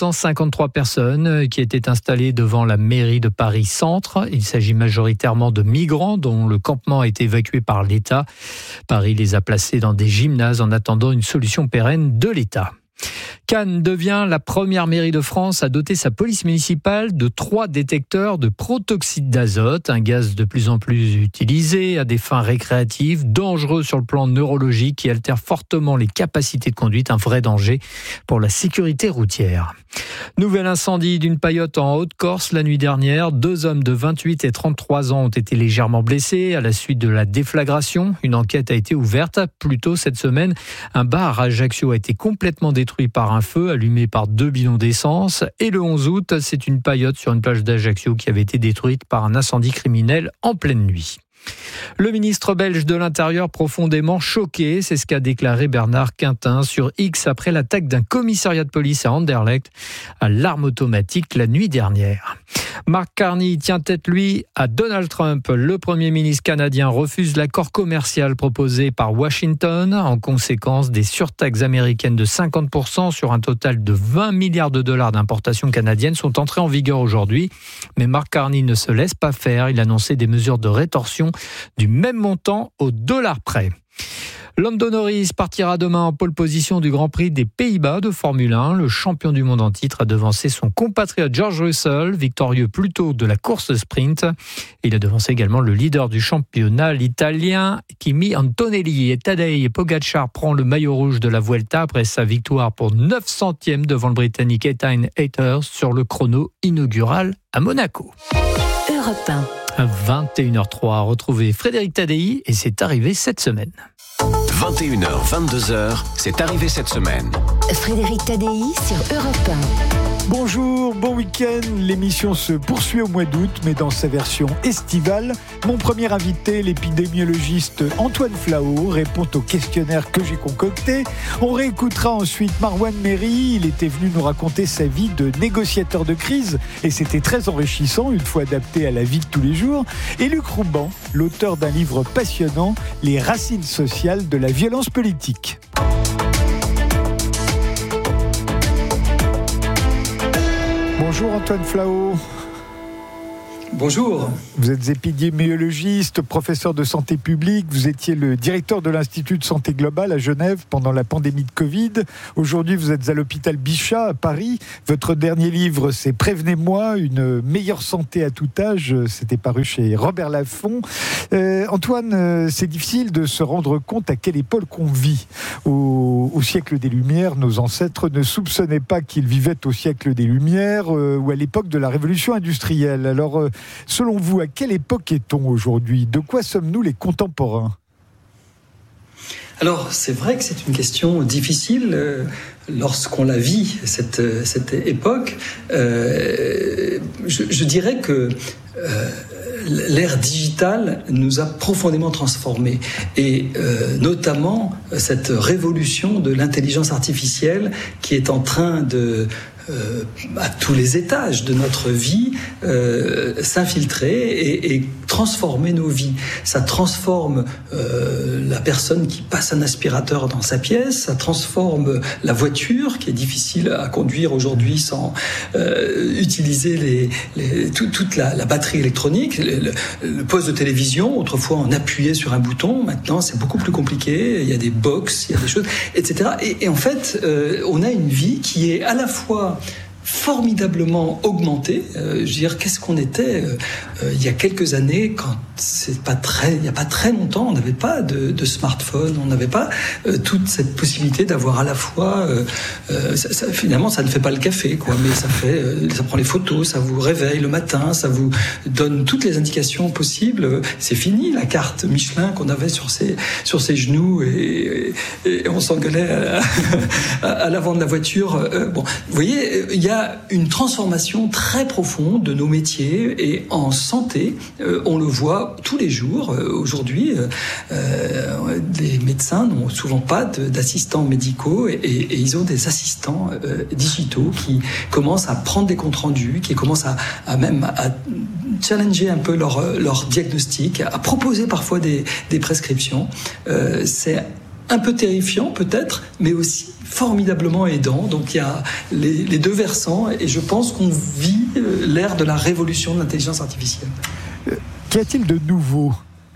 253 personnes qui étaient installées devant la mairie de Paris Centre. Il s'agit majoritairement de migrants dont le campement a été évacué par l'État. Paris les a placés dans des gymnases en attendant une solution pérenne de l'État. Cannes devient la première mairie de France à doter sa police municipale de 3 détecteurs de protoxyde d'azote, un gaz de plus en plus utilisé à des fins récréatives, dangereux sur le plan neurologique qui altère fortement les capacités de conduite, un vrai danger pour la sécurité routière. Nouvel incendie d'une paillote en Haute-Corse la nuit dernière. 2 hommes de 28 et 33 ans ont été légèrement blessés à la suite de la déflagration. Une enquête a été ouverte. Plus tôt cette semaine, un bar à Ajaccio a été complètement détruit par un feu allumé par 2 bidons d'essence. Et le 11 août, c'est une paillote sur une plage d'Ajaccio qui avait été détruite par un incendie criminel en pleine nuit. Le ministre belge de l'Intérieur profondément choqué, c'est ce qu'a déclaré Bernard Quintin sur X après l'attaque d'un commissariat de police à Anderlecht à l'arme automatique la nuit dernière. Mark Carney tient tête, lui, à Donald Trump. Le Premier ministre canadien refuse l'accord commercial proposé par Washington. En conséquence, des surtaxes américaines de 50% sur un total de 20 milliards de dollars d'importations canadiennes sont entrées en vigueur aujourd'hui. Mais Mark Carney ne se laisse pas faire. Il a annoncé des mesures de rétorsion du même montant au dollar près. Lando Norris partira demain en pole position du Grand Prix des Pays-Bas de Formule 1. Le champion du monde en titre a devancé son compatriote George Russell, victorieux plus tôt de la course sprint. Il a devancé également le leader du championnat, l'Italien Kimi Antonelli. Et Tadej Pogacar prend le maillot rouge de la Vuelta après sa victoire pour 9 centièmes devant le Britannique Ethan Hayter sur le chrono inaugural à Monaco. Europe 1. À 21h03, retrouvez Frédéric Tadei et c'est arrivé cette semaine. 21h, 22h, c'est arrivé cette semaine. Frédéric Tadei sur Europe 1. Bonjour, bon week-end. L'émission se poursuit au mois d'août, mais dans sa version estivale. Mon premier invité, l'épidémiologiste Antoine Flao, répond au questionnaire que j'ai concocté. On réécoutera ensuite Marwan Méry. Il était venu nous raconter sa vie de négociateur de crise et c'était très enrichissant, une fois adapté à la vie de tous les jours. Et Luc Rouban, l'auteur d'un livre passionnant, Les racines sociales de la violence politique. Bonjour Antoine Flao. Bonjour. Vous êtes épidémiologiste, professeur de santé publique. Vous étiez le directeur de l'Institut de santé globale à Genève pendant la pandémie de Covid. Aujourd'hui, vous êtes à l'hôpital Bichat à Paris. Votre dernier livre, c'est Prévenez-moi, une meilleure santé à tout âge. C'était paru chez Robert Laffont. Antoine, c'est difficile de se rendre compte à quelle époque on vit. Au siècle des Lumières, nos ancêtres ne soupçonnaient pas qu'ils vivaient au siècle des Lumières ou à l'époque de la Révolution industrielle. Alors, selon vous, à quelle époque est-on aujourd'hui ? De quoi sommes-nous les contemporains ? Alors, c'est vrai que c'est une question difficile lorsqu'on la vit, cette époque. Je dirais que l'ère digitale nous a profondément transformés et notamment cette révolution de l'intelligence artificielle qui est en train de à tous les étages de notre vie s'infiltrer et transformer nos vies. Ça transforme la personne qui passe un aspirateur dans sa pièce, ça transforme la voiture qui est difficile à conduire aujourd'hui sans utiliser toute la batterie électronique, le poste de télévision. Autrefois on appuyait sur un bouton, maintenant c'est beaucoup plus compliqué, il y a des box, il y a des choses, etc. Et en fait on a une vie qui est à la fois formidablement augmenté. Je veux dire, qu'est-ce qu'on était il y a quelques années, quand il n'y a pas très longtemps, on n'avait pas de smartphone, on n'avait pas toute cette possibilité d'avoir à la fois finalement ça ne fait pas le café, quoi, mais ça prend les photos, ça vous réveille le matin, ça vous donne toutes les indications possibles. C'est fini la carte Michelin qu'on avait sur ses genoux et on s'engueulait à l'avant de la voiture. Bon, vous voyez, il y a une transformation très profonde de nos métiers et en santé, on le voit tous les jours. Aujourd'hui, les médecins n'ont souvent pas d'assistants médicaux et ils ont des assistants digitaux qui commencent à prendre des comptes rendus, qui commencent à même à challenger un peu leur diagnostic, à proposer parfois des prescriptions. C'est un peu terrifiant peut-être, mais aussi formidablement aidant. Donc il y a les deux versants et je pense qu'on vit l'ère de la révolution de l'intelligence artificielle. Qu'y a-t-il de nouveau ?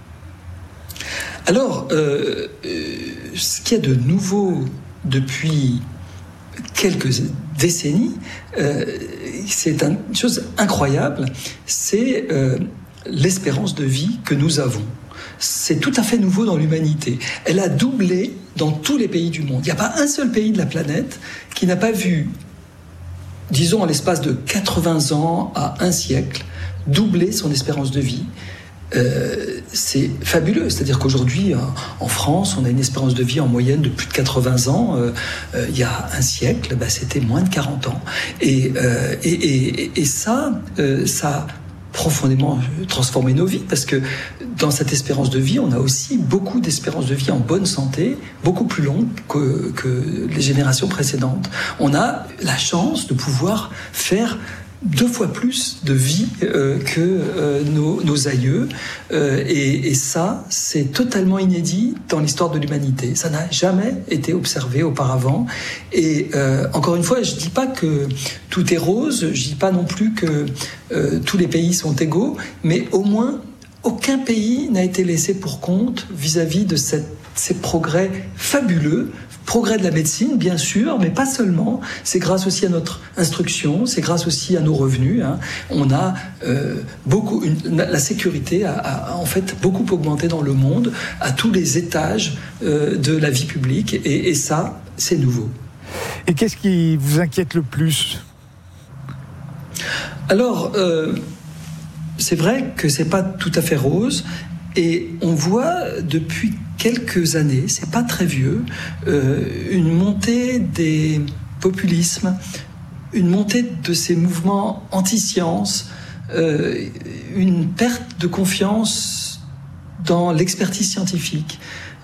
Alors, ce qu'il y a de nouveau depuis quelques décennies, c'est une chose incroyable, c'est l'espérance de vie que nous avons. C'est tout à fait nouveau dans l'humanité. Elle a doublé dans tous les pays du monde. Il n'y a pas un seul pays de la planète qui n'a pas vu, disons, en l'espace de 80 ans à un siècle, doubler son espérance de vie. C'est fabuleux. C'est-à-dire qu'aujourd'hui, en France, on a une espérance de vie en moyenne de plus de 80 ans. Il y a un siècle, c'était moins de 40 ans. Et ça a profondément transformé nos vies, parce que dans cette espérance de vie, on a aussi beaucoup d'espérance de vie en bonne santé, beaucoup plus longue que les générations précédentes. On a la chance de pouvoir faire 2 fois plus de vie que nos aïeux, et ça, c'est totalement inédit dans l'histoire de l'humanité. Ça n'a jamais été observé auparavant. Et encore une fois, je dis pas que tout est rose, je dis pas non plus que tous les pays sont égaux, mais au moins aucun pays n'a été laissé pour compte vis-à-vis de ces progrès fabuleux. Progrès de la médecine, bien sûr, mais pas seulement. C'est grâce aussi à notre instruction, c'est grâce aussi à nos revenus. On a la sécurité a en fait beaucoup augmenté dans le monde, à tous les étages de la vie publique, et ça, c'est nouveau. Et qu'est-ce qui vous inquiète le plus ? Alors, c'est vrai que c'est pas tout à fait rose, et on voit depuis quelques années, c'est pas très vieux, une montée des populismes, une montée de ces mouvements anti-science, une perte de confiance dans l'expertise scientifique,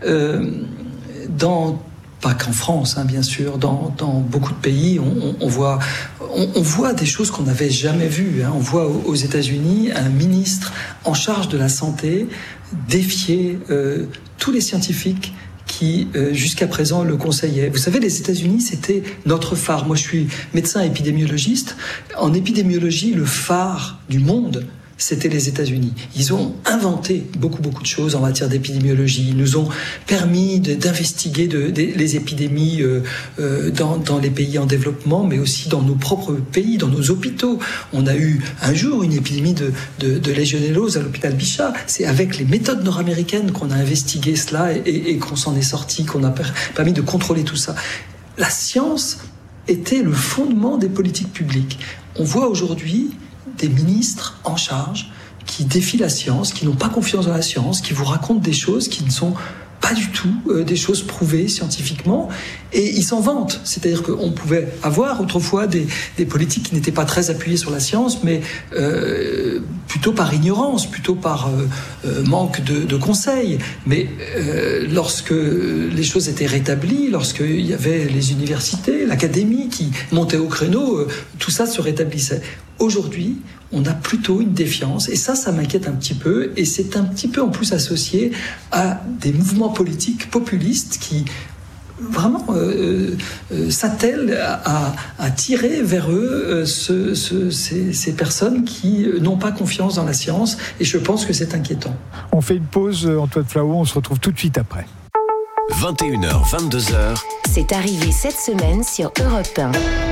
pas qu'en France, bien sûr, dans beaucoup de pays, on voit des choses qu'on n'avait jamais vues. On voit aux États-Unis un ministre en charge de la santé défier tous les scientifiques qui, jusqu'à présent, le conseillaient. Vous savez, les États-Unis, c'était notre phare. Moi, je suis médecin épidémiologiste. En épidémiologie, le phare du monde, c'était les États-Unis. Ils ont inventé beaucoup de choses en matière d'épidémiologie. Ils nous ont permis d'investiguer les épidémies dans les pays en développement, mais aussi dans nos propres pays, dans nos hôpitaux. On a eu un jour une épidémie de légionellose à l'hôpital Bichat. C'est avec les méthodes nord-américaines qu'on a investigué cela et qu'on s'en est sorti, qu'on a permis de contrôler tout ça. La science était le fondement des politiques publiques. On voit aujourd'hui des ministres en charge qui défient la science, qui n'ont pas confiance dans la science, qui vous racontent des choses qui ne sont pas du tout des choses prouvées scientifiquement, et ils s'en vantent. C'est-à-dire qu'on pouvait avoir autrefois des politiques qui n'étaient pas très appuyées sur la science, mais plutôt par ignorance, plutôt par manque de conseils. Mais lorsque les choses étaient rétablies, lorsqu'il y avait les universités, l'académie qui montait au créneau, tout ça se rétablissait. Aujourd'hui, on a plutôt une défiance, et ça m'inquiète un petit peu, et c'est un petit peu en plus associé à des mouvements politiques populistes qui vraiment s'attellent à tirer vers eux ces personnes qui n'ont pas confiance dans la science, et je pense que c'est inquiétant. On fait une pause, Antoine Flahault, on se retrouve tout de suite après. 21h, 22h. C'est arrivé cette semaine sur Europe 1.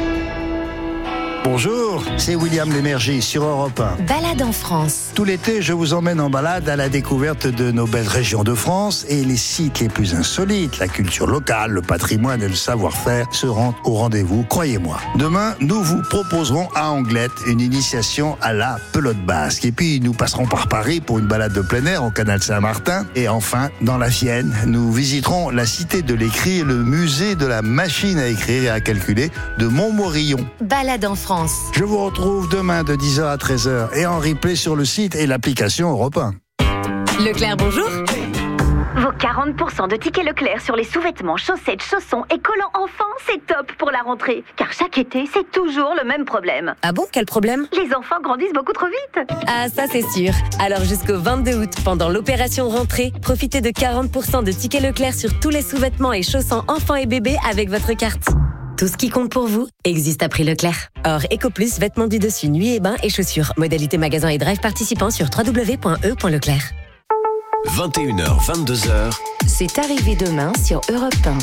Bonjour, c'est William Lémergie sur Europe 1. Balade en France. Tout l'été, je vous emmène en balade à la découverte de nos belles régions de France, et les sites les plus insolites, la culture locale, le patrimoine et le savoir-faire seront au rendez-vous, croyez-moi. Demain, nous vous proposerons à Anglette une initiation à la pelote basque. Et puis, nous passerons par Paris pour une balade de plein air au canal Saint-Martin. Et enfin, dans la Vienne, nous visiterons la cité de l'écrit et le musée de la machine à écrire et à calculer de Montmorillon. Balade en France. Je vous retrouve demain de 10h à 13h et en replay sur le site et l'application Europe 1. Leclerc, bonjour. Vos 40% de tickets Leclerc sur les sous-vêtements, chaussettes, chaussons et collants enfants, c'est top pour la rentrée. Car chaque été, c'est toujours le même problème. Ah bon, quel problème ? Les enfants grandissent beaucoup trop vite. Ah, ça c'est sûr. Alors jusqu'au 22 août, pendant l'opération rentrée, profitez de 40% de tickets Leclerc sur tous les sous-vêtements et chaussons enfants et bébés avec votre carte. Tout ce qui compte pour vous existe à prix Leclerc. Or, EcoPlus, vêtements du dessus, nuit et bains et chaussures. Modalité magasin et drive participants sur www.e.leclerc. 21h, 22h. C'est arrivé demain sur Europe 1.